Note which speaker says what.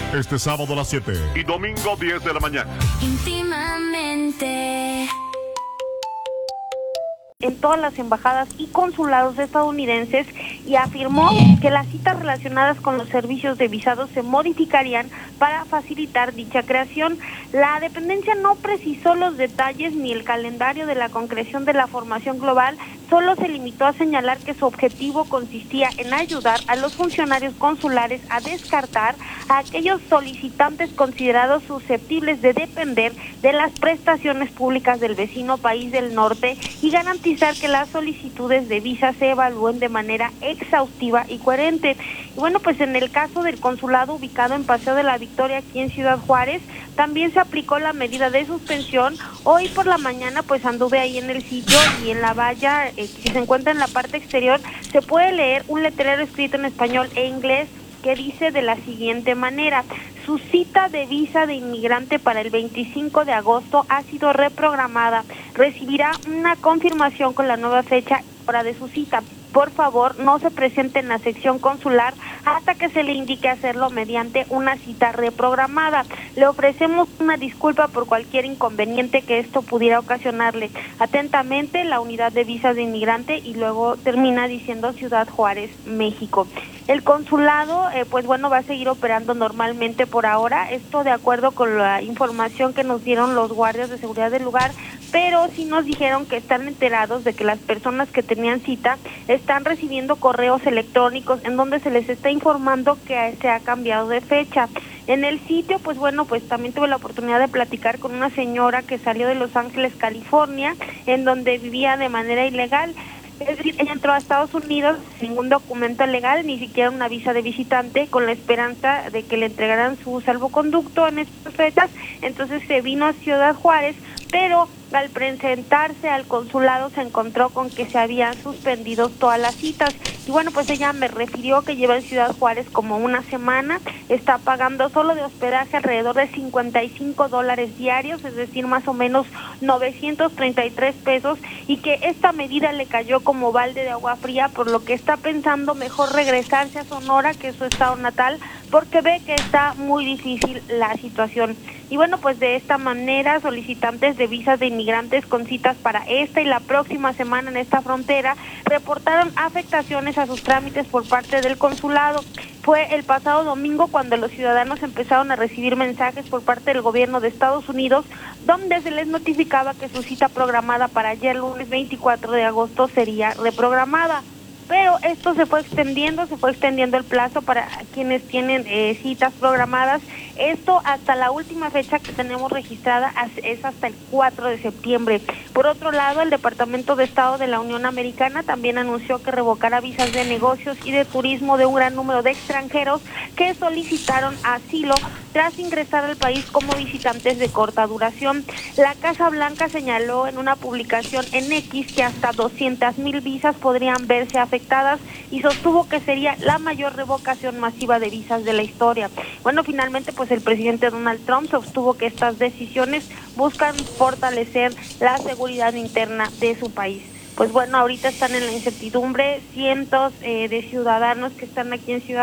Speaker 1: Este sábado a las 7 y domingo 10 de la mañana.
Speaker 2: Íntimamente.
Speaker 3: En todas las embajadas y consulados estadounidenses y afirmó que las citas relacionadas con los servicios de visados se modificarían para facilitar dicha creación. La dependencia no precisó los detalles ni el calendario de la concreción de la formación global, solo se limitó a señalar que su objetivo consistía en ayudar a los funcionarios consulares a descartar a aquellos solicitantes considerados susceptibles de depender de las prestaciones públicas del vecino país del norte y garantizar que las solicitudes de visa se evalúen de manera exhaustiva y coherente. Y bueno, pues en el caso del consulado ubicado en Paseo de la Victoria, aquí en Ciudad Juárez, también se aplicó la medida de suspensión. Hoy por la mañana pues anduve ahí en el sitio y en la valla, que se encuentra en la parte exterior, se puede leer un letrero escrito en español e inglés que dice de la siguiente manera: su cita de visa de inmigrante para el 25 de agosto ha sido reprogramada. Recibirá una confirmación con la nueva fecha y hora de su cita. Por favor, no se presente en la sección consular hasta que se le indique hacerlo mediante una cita reprogramada. Le ofrecemos una disculpa por cualquier inconveniente que esto pudiera ocasionarle. Atentamente, la unidad de visas de inmigrante, y luego termina diciendo Ciudad Juárez, México. El consulado, pues bueno, va a seguir operando normalmente por ahora, esto de acuerdo con la información que nos dieron los guardias de seguridad del lugar, pero sí nos dijeron que están enterados de que las personas que tenían cita están recibiendo correos electrónicos en donde se les está informando que se ha cambiado de fecha. En el sitio, pues bueno, pues también tuve la oportunidad de platicar con una señora que salió de Los Ángeles, California, en donde vivía de manera ilegal. Es decir, ella entró a Estados Unidos sin ningún documento legal, ni siquiera una visa de visitante, con la esperanza de que le entregaran su salvoconducto en estas fechas. Entonces se vino a Ciudad Juárez, pero al presentarse al consulado se encontró con que se habían suspendido todas las citas. Y bueno, pues ella me refirió que lleva en Ciudad Juárez como una semana, está pagando solo de hospedaje alrededor de $55 diarios, es decir, más o menos 933 pesos, y que esta medida le cayó como balde de agua fría, por lo que está pensando mejor regresarse a Sonora, que es su estado natal, porque ve que está muy difícil la situación. Y bueno, pues de esta manera, solicitantes de visas de inmigrantes con citas para esta y la próxima semana en esta frontera reportaron afectaciones a sus trámites por parte del consulado. Fue el pasado domingo cuando los ciudadanos empezaron a recibir mensajes por parte del gobierno de Estados Unidos, donde se les notificaba que su cita programada para ayer, lunes 24 de agosto, sería reprogramada. Pero esto se fue extendiendo el plazo para quienes tienen citas programadas. Esto hasta la última fecha que tenemos registrada es hasta el 4 de septiembre. Por otro lado, el Departamento de Estado de la Unión Americana también anunció que revocará visas de negocios y de turismo de un gran número de extranjeros que solicitaron asilo tras ingresar al país como visitantes de corta duración. La Casa Blanca señaló en una publicación en X que hasta 200,000 visas podrían verse afectadas y sostuvo que sería la mayor revocación masiva de visas de la historia. Bueno, finalmente pues el presidente Donald Trump sostuvo que estas decisiones buscan fortalecer la seguridad interna de su país. Pues bueno, ahorita están en la incertidumbre cientos de ciudadanos que están aquí en Ciudad